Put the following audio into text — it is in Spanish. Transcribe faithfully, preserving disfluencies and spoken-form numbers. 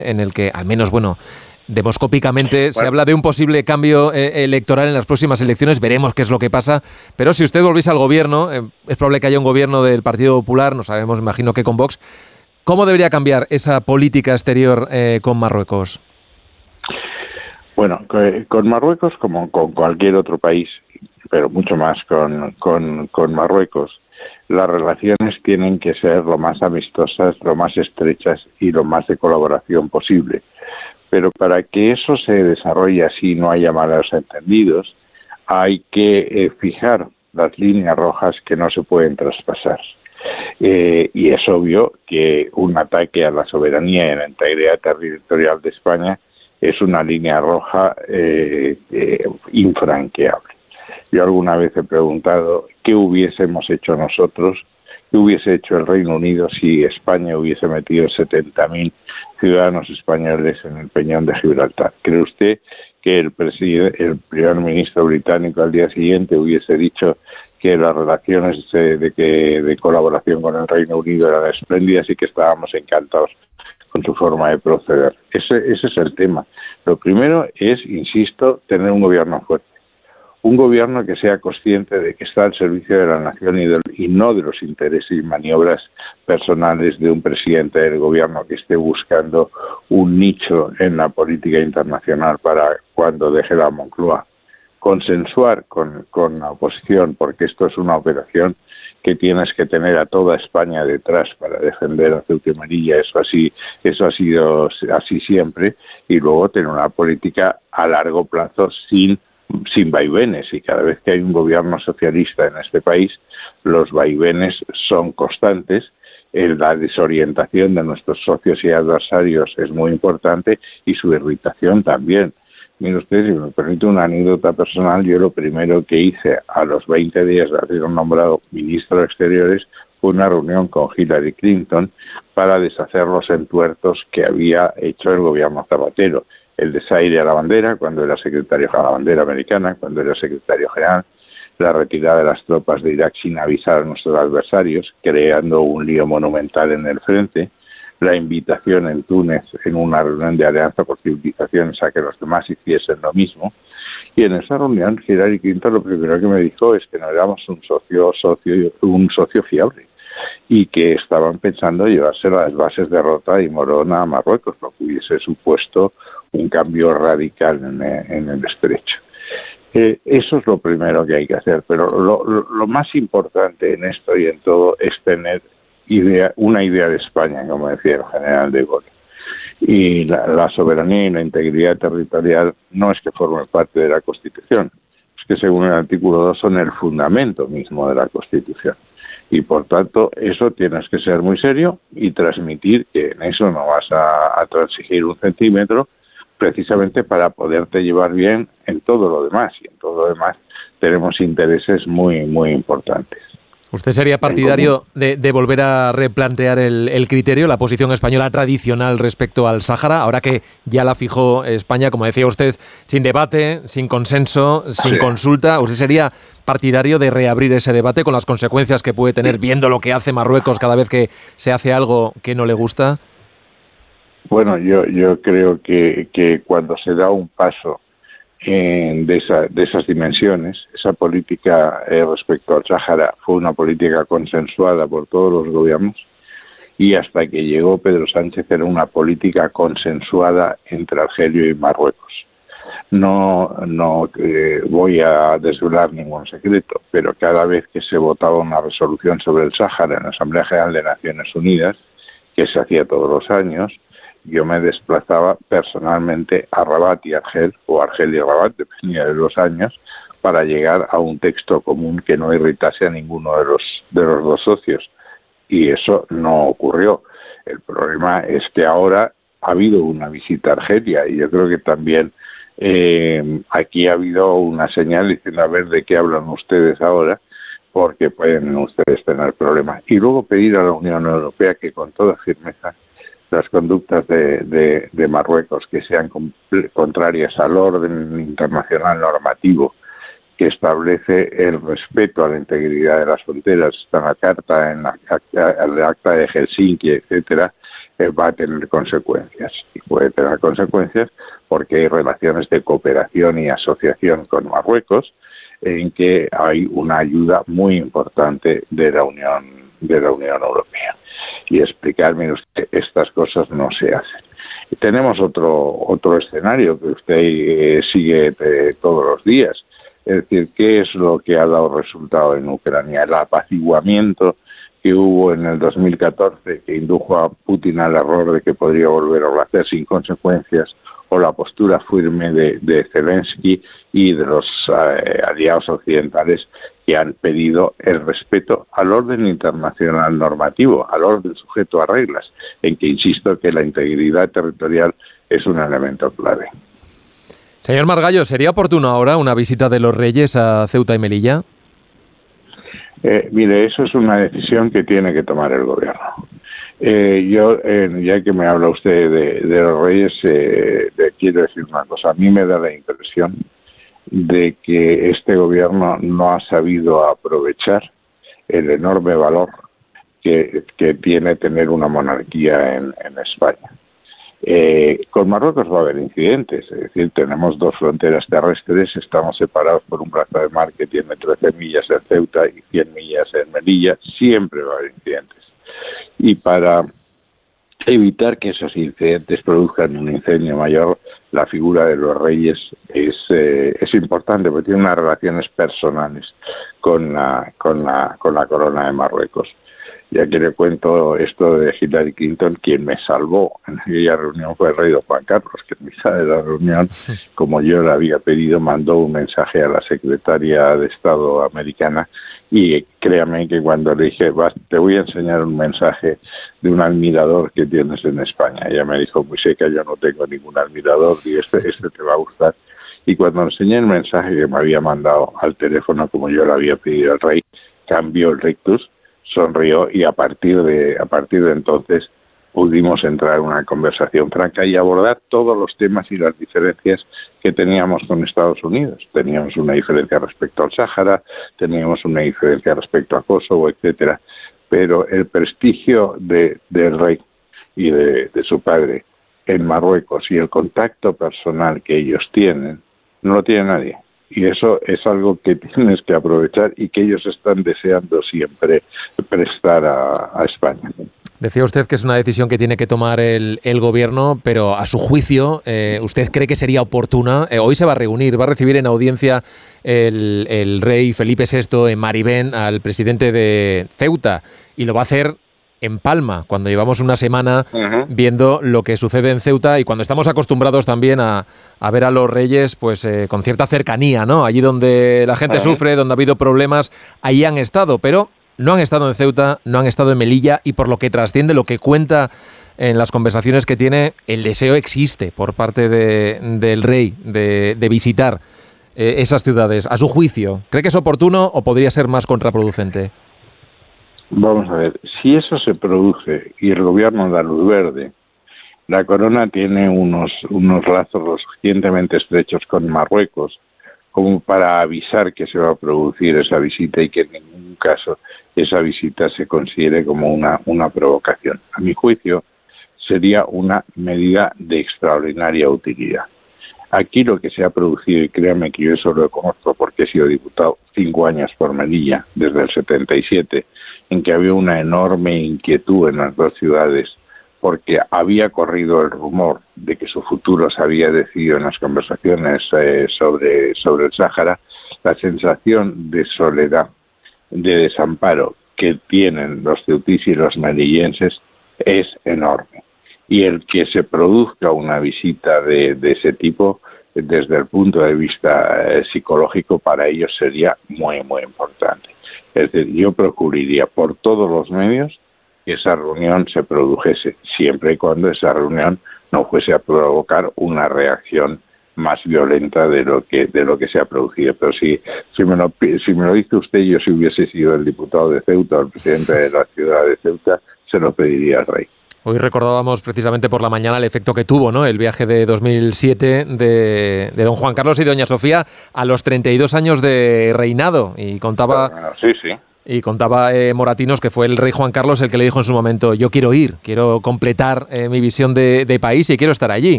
en el que, al menos, bueno, demoscópicamente bueno. se habla de un posible cambio eh, electoral en las próximas elecciones. Veremos qué es lo que pasa. Pero si usted volviese al gobierno, eh, es probable que haya un gobierno del Partido Popular, no sabemos, imagino que con Vox. ¿Cómo debería cambiar esa política exterior eh, con Marruecos? Bueno, con Marruecos, como con cualquier otro país, pero mucho más con, con, con Marruecos, las relaciones tienen que ser lo más amistosas, lo más estrechas y lo más de colaboración posible. Pero para que eso se desarrolle así, no haya malos entendidos, hay que eh, fijar las líneas rojas que no se pueden traspasar. Eh, y es obvio que un ataque a la soberanía y a la integridad territorial de España es una línea roja eh, eh, infranqueable. Yo alguna vez he preguntado qué hubiésemos hecho nosotros, qué hubiese hecho el Reino Unido si España hubiese metido setenta mil ciudadanos españoles en el Peñón de Gibraltar. ¿Cree usted que el, presidente, el primer ministro británico al día siguiente hubiese dicho que las relaciones de, de, que, de colaboración con el Reino Unido eran espléndidas y que estábamos encantados con su forma de proceder? Ese, ese es el tema. Lo primero es, insisto, tener un gobierno fuerte. Un gobierno que sea consciente de que está al servicio de la nación y, del, y no de los intereses y maniobras personales de un presidente del gobierno que esté buscando un nicho en la política internacional para cuando deje la Moncloa. Consensuar con, con la oposición, porque esto es una operación que tienes que tener a toda España detrás para defender a Ceuta y Melilla. Eso así, eso ha sido así siempre, y luego tener una política a largo plazo sin sin vaivenes, y cada vez que hay un gobierno socialista en este país, los vaivenes son constantes. La desorientación de nuestros socios y adversarios es muy importante y su irritación también. Mire usted, si me permite una anécdota personal, yo lo primero que hice a los veinte días de haber nombrado ministro de Exteriores fue una reunión con Hillary Clinton para deshacer los entuertos que había hecho el gobierno Zapatero. El desaire a la bandera, cuando era secretario de la bandera americana, cuando era secretario general, la retirada de las tropas de Irak sin avisar a nuestros adversarios, creando un lío monumental en el frente, la invitación en Túnez en una reunión de Alianza por Civilizaciones a que los demás hiciesen lo mismo. Y en esa reunión, Hillary Clinton lo primero que me dijo es que no éramos un socio, socio, un socio fiable, y que estaban pensando llevarse las bases de Rota y Morona a Marruecos, lo que hubiese supuesto un cambio radical en el, en el estrecho. Eh, eso es lo primero que hay que hacer, pero lo, lo, lo más importante en esto y en todo es tener idea, una idea de España, como decía el general de Gaulle. Y la, la soberanía y la integridad territorial no es que formen parte de la Constitución, es que según el artículo dos son el fundamento mismo de la Constitución. Y por tanto, eso tienes que ser muy serio y transmitir que en eso no vas a, a transigir un centímetro, precisamente para poderte llevar bien en todo lo demás. Y en todo lo demás tenemos intereses muy, muy importantes. ¿Usted sería partidario de, de volver a replantear el, el criterio, la posición española tradicional respecto al Sáhara, ahora que ya la fijó España, como decía usted, sin debate, sin consenso, sin sí. consulta? ¿Usted sería partidario de reabrir ese debate con las consecuencias que puede tener viendo lo que hace Marruecos cada vez que se hace algo que no le gusta? Bueno, yo, yo creo que, que cuando se da un paso en, de, esa, de esas dimensiones, esa política eh, respecto al Sáhara fue una política consensuada por todos los gobiernos, y hasta que llegó Pedro Sánchez era una política consensuada entre Argelia y Marruecos. No, no eh, voy a desvelar ningún secreto, pero cada vez que se votaba una resolución sobre el Sáhara en la Asamblea General de Naciones Unidas, que se hacía todos los años, yo me desplazaba personalmente a Rabat y Argel, o Argel y Rabat, dependía de los años, para llegar a un texto común que no irritase a ninguno de los, de los dos socios. Y eso no ocurrió. El problema es que ahora ha habido una visita a Argelia, y yo creo que también eh, aquí ha habido una señal diciendo, a ver, ¿de qué hablan ustedes ahora? Porque pueden ustedes tener problemas. Y luego pedir a la Unión Europea que con toda firmeza las conductas de, de, de Marruecos que sean contrarias al orden internacional normativo que establece el respeto a la integridad de las fronteras, está en la Carta, en la, en el Acta de Helsinki, etcétera, eh, va a tener consecuencias. Y puede tener consecuencias porque hay relaciones de cooperación y asociación con Marruecos, en que hay una ayuda muy importante de la Unión, de la Unión Europea. Y explicarme usted, estas cosas no se hacen. Y tenemos otro, otro escenario que usted eh, sigue eh, todos los días. Es decir, ¿qué es lo que ha dado resultado en Ucrania? El apaciguamiento que hubo en el dos mil catorce, que indujo a Putin al error de que podría volver a hacer sin consecuencias, o la postura firme de, de Zelensky y de los eh, aliados occidentales que han pedido el respeto al orden internacional normativo, al orden sujeto a reglas, en que insisto que la integridad territorial es un elemento clave. Señor Margallo, ¿sería oportuno ahora una visita de los Reyes a Ceuta y Melilla? Eh, mire, eso es una decisión que tiene que tomar el gobierno. Eh, yo, eh, ya que me habla usted de, de los Reyes, eh, le quiero decir una cosa. A mí me da la impresión de que este gobierno no ha sabido aprovechar el enorme valor que, que tiene tener una monarquía en, en España. Eh, con Marruecos va a haber incidentes, es decir, tenemos dos fronteras terrestres, estamos separados por un brazo de mar que tiene trece millas en Ceuta y cien millas en Melilla, siempre va a haber incidentes. Y para evitar que esos incidentes produzcan un incendio mayor, la figura de los reyes es, eh, es importante porque tiene unas relaciones personales con la, con la, con la corona de Marruecos. Ya que le cuento esto de Hillary Clinton, quien me salvó en aquella reunión fue el rey don Juan Carlos, que en mitad de la reunión, como yo le había pedido, mandó un mensaje a la secretaria de Estado americana y créame que cuando le dije, vas, te voy a enseñar un mensaje de un admirador que tienes en España. Ella me dijo, muy seca, yo no tengo ningún admirador y este, este te va a gustar. Y cuando enseñé el mensaje que me había mandado al teléfono, como yo le había pedido al rey, cambió el rictus, sonrió y a partir de a partir de entonces pudimos entrar en una conversación franca y abordar todos los temas y las diferencias que teníamos con Estados Unidos. Teníamos una diferencia respecto al Sáhara, teníamos una diferencia respecto a Kosovo, etcétera. Pero el prestigio de, del rey y de, de su padre en Marruecos y el contacto personal que ellos tienen, no lo tiene nadie. Y eso es algo que tienes que aprovechar y que ellos están deseando siempre prestar a, a España. Decía usted que es una decisión que tiene que tomar el, el gobierno, pero a su juicio, eh, ¿usted cree que sería oportuna? Eh, hoy se va a reunir, va a recibir en audiencia el, el rey Felipe sexto en Maribén al presidente de Ceuta y lo va a hacer en Palma, cuando llevamos una semana uh-huh. viendo lo que sucede en Ceuta y cuando estamos acostumbrados también a, a ver a los reyes pues eh, con cierta cercanía, ¿no? Allí donde la gente uh-huh. sufre, donde ha habido problemas, ahí han estado, pero no han estado en Ceuta, no han estado en Melilla y por lo que trasciende, lo que cuenta en las conversaciones que tiene, el deseo existe por parte de, del rey de, de visitar eh, esas ciudades. A su juicio, ¿cree que es oportuno o podría ser más contraproducente? Vamos a ver, si eso se produce y el gobierno da luz verde, la corona tiene unos, unos lazos lo suficientemente estrechos con Marruecos como para avisar que se va a producir esa visita y que en ningún caso esa visita se considere como una, una provocación. A mi juicio, sería una medida de extraordinaria utilidad. Aquí lo que se ha producido, y créanme que yo eso lo conozco porque he sido diputado cinco años por Melilla, desde el setenta y siete, en que había una enorme inquietud en las dos ciudades porque había corrido el rumor de que su futuro se había decidido en las conversaciones eh, sobre, sobre el Sáhara, la sensación de soledad, de desamparo que tienen los ceutís y los melillenses es enorme. Y el que se produzca una visita de, de ese tipo, desde el punto de vista eh, psicológico, para ellos sería muy, muy importante. Es decir, yo procuraría por todos los medios que esa reunión se produjese, siempre y cuando esa reunión no fuese a provocar una reacción más violenta de lo que de lo que se ha producido. Pero si, si, me lo, si me lo dice usted, yo si hubiese sido el diputado de Ceuta o el presidente de la ciudad de Ceuta, se lo pediría al rey. Hoy recordábamos precisamente por la mañana el efecto que tuvo, ¿no?, el viaje de dos mil siete de, de don Juan Carlos y doña Sofía a los treinta y dos años de reinado. Y contaba, bueno, sí, sí. Y contaba eh, Moratinos que fue el rey Juan Carlos el que le dijo en su momento, yo quiero ir, quiero completar eh, mi visión de, de país y quiero estar allí.